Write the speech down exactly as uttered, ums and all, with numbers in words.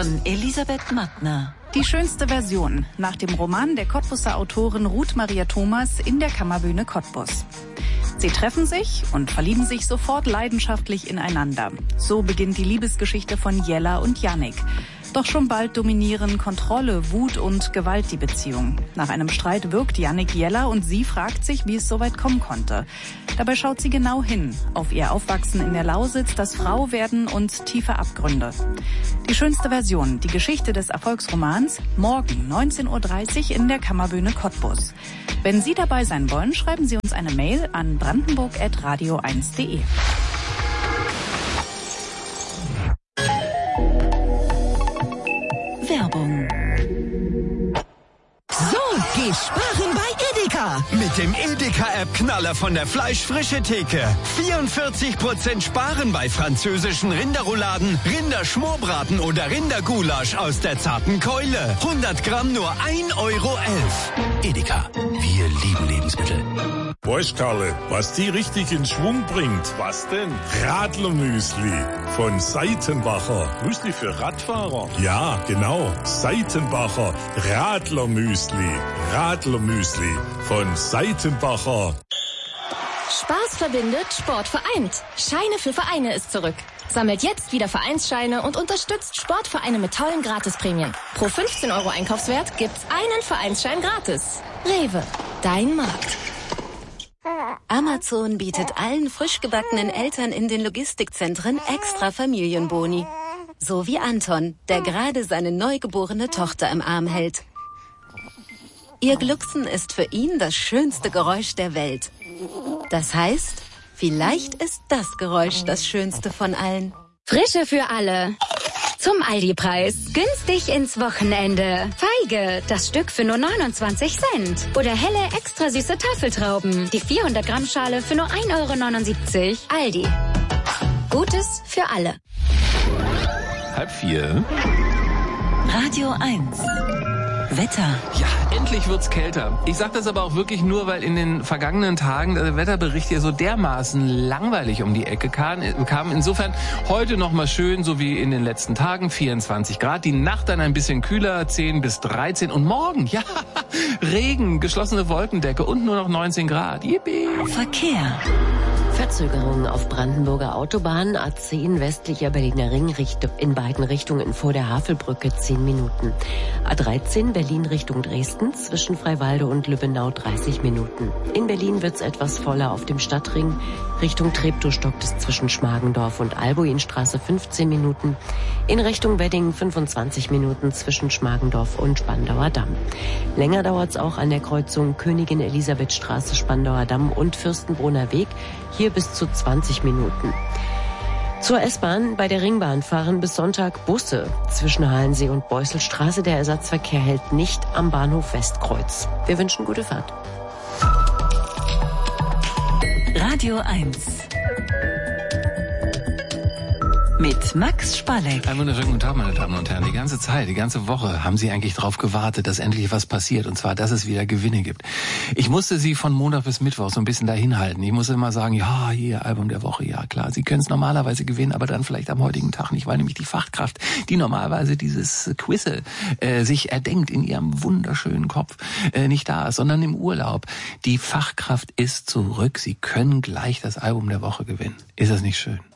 von Elisabeth Mattner. Die schönste Version nach dem Roman der Cottbuser Autorin Ruth Maria Thomas in der Kammerbühne Cottbus. Sie treffen sich und verlieben sich sofort leidenschaftlich ineinander. So beginnt die Liebesgeschichte von Jella und Jannik. Doch schon bald dominieren Kontrolle, Wut und Gewalt die Beziehung. Nach einem Streit wirkt Jannik Jella und sie fragt sich, wie es so weit kommen konnte. Dabei schaut sie genau hin auf ihr Aufwachsen in der Lausitz, das Frauwerden und tiefe Abgründe. Die schönste Version, die Geschichte des Erfolgsromans, morgen neunzehn Uhr dreißig in der Kammerbühne Cottbus. Wenn Sie dabei sein wollen, schreiben Sie uns eine Mail an brandenburg at radio eins punkt de. Werbung. So, geh sparen bei Edeka. Mit dem Edeka-App-Knaller von der Fleischfrische-Theke. vierundvierzig Prozent sparen bei französischen Rinderrouladen, Rinderschmorbraten oder Rindergulasch aus der zarten Keule. hundert Gramm nur ein Euro elf. Edeka, wir lieben Lebensmittel. Weißt Karle, was die richtig in Schwung bringt? Was denn? Radlermüsli von Seitenbacher. Müsli für Radfahrer? Ja, genau. Seitenbacher Radlermüsli. Radlermüsli von Seitenbacher. Spaß verbindet, Sport vereint. Scheine für Vereine ist zurück. Sammelt jetzt wieder Vereinsscheine und unterstützt Sportvereine mit tollen Gratisprämien. Pro fünfzehn Euro Einkaufswert gibt's einen Vereinsschein gratis. Rewe, dein Markt. Amazon bietet allen frisch gebackenen Eltern in den Logistikzentren extra Familienboni. So wie Anton, der gerade seine neugeborene Tochter im Arm hält. Ihr Glucksen ist für ihn das schönste Geräusch der Welt. Das heißt, vielleicht ist das Geräusch das schönste von allen. Frische für alle. Zum Aldi-Preis. Günstig ins Wochenende. Feige, das Stück für nur neunundzwanzig Cent. Oder helle, extra süße Tafeltrauben. Die vierhundert Gramm Schale für nur ein Euro neunundsiebzig. Aldi. Gutes für alle. Halb vier. Radio eins. Wetter. Ja, endlich wird's kälter. Ich sag das aber auch wirklich nur, weil in den vergangenen Tagen der Wetterbericht hier so dermaßen langweilig um die Ecke kam. Insofern heute noch mal schön, so wie in den letzten Tagen, vierundzwanzig Grad. Die Nacht dann ein bisschen kühler, zehn bis dreizehn. Und morgen, ja, Regen, geschlossene Wolkendecke und nur noch neunzehn Grad. Yippie. Verkehr. Verzögerungen auf Brandenburger Autobahn, A zehn westlicher Berliner Ring in beiden Richtungen vor der Havelbrücke zehn Minuten. A dreizehn Berlin Richtung Dresden zwischen Freiwalde und Lübbenau dreißig Minuten. In Berlin wird's etwas voller auf dem Stadtring. Richtung Treptow stockt es zwischen Schmargendorf und Albuinstraße fünfzehn Minuten. In Richtung Wedding fünfundzwanzig Minuten zwischen Schmargendorf und Spandauer Damm. Länger dauert's auch an der Kreuzung Königin Elisabeth Straße, Spandauer Damm und Fürstenbrunner Weg. Hier bis zu zwanzig Minuten. Zur S-Bahn. Bei der Ringbahn fahren bis Sonntag Busse. Zwischen Halensee und Beusselstraße. Der Ersatzverkehr hält nicht am Bahnhof Westkreuz. Wir wünschen gute Fahrt. Radio eins. Mit Max Spalleck. Einen wunderschönen guten Tag, meine Damen und Herren. Die ganze Zeit, die ganze Woche haben Sie eigentlich darauf gewartet, dass endlich was passiert. Und zwar, dass es wieder Gewinne gibt. Ich musste Sie von Montag bis Mittwoch so ein bisschen dahin halten. Ich musste immer sagen, ja, hier, Album der Woche, ja klar. Sie können es normalerweise gewinnen, aber dann vielleicht am heutigen Tag nicht, weil nämlich die Fachkraft, die normalerweise dieses Quiz äh, sich erdenkt in ihrem wunderschönen Kopf, äh, nicht da ist, sondern im Urlaub. Die Fachkraft ist zurück. Sie können gleich das Album der Woche gewinnen. Ist das nicht schön?